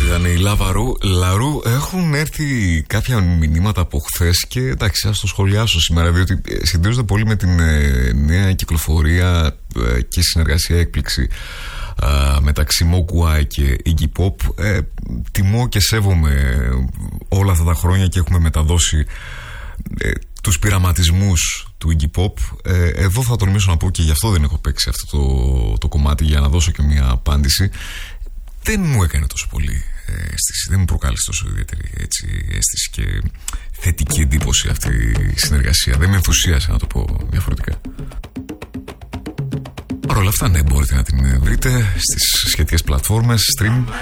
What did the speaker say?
Ήταν η Λαρού. Έχουν έρθει κάποια μηνύματα από χθες και εντάξει, ας το σχολιάσω σήμερα, διότι συντηρούνται πολύ με την νέα κυκλοφορία και συνεργασία έκπληξη μεταξύ Mogwai και Iggy Pop. Τιμώ και σέβομαι όλα αυτά τα χρόνια και έχουμε μεταδώσει τους πειραματισμούς του Iggy Pop. Εδώ θα τολμήσω να πω, και γι' αυτό δεν έχω παίξει αυτό το κομμάτι, για να δώσω και μια απάντηση. Δεν μου έκανε τόσο πολύ αίσθηση, δεν μου προκάλεσε τόσο ιδιαίτερη αίσθηση και θετική εντύπωση αυτή η συνεργασία. Δεν με ενθουσίασε, να το πω διαφορετικά. Παρ' όλα αυτά, ναι, μπορείτε να την βρείτε στις σχετικές πλατφόρμες stream.